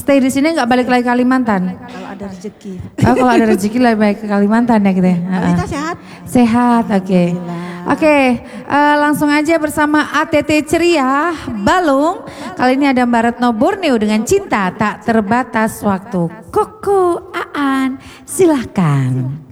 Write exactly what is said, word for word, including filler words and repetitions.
stay di sini nggak balik lagi ke Kalimantan? Kalau ada rezeki. Oh, kalau ada rezeki lebih baik ke Kalimantan ya gitu ya. Kita sehat. Sehat, oke. Okay. Oke, okay, uh, langsung aja bersama A T T Ceria Balung. Kali ini ada Mbak Retno Borneo dengan Cinta Tak Terbatas Waktu. Koko Aan, silahkan.